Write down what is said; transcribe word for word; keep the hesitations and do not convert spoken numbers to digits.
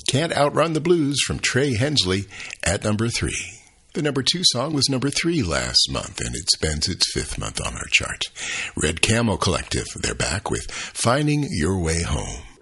Can't Outrun the Blues from Trey Hensley at number three. The number two song was number three last month, and it spends its fifth month on our chart. Red Camo Collective, they're back with Finding Your Way Home.